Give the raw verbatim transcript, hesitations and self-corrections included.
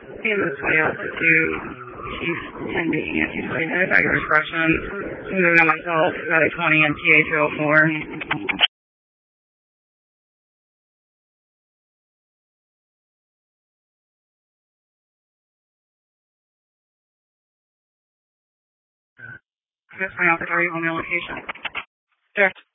He was failed to Chief attending anti-study manufacturer expression. Moving on myself, got a twenty and T A two oh four. Just my officer, on the location. Direct.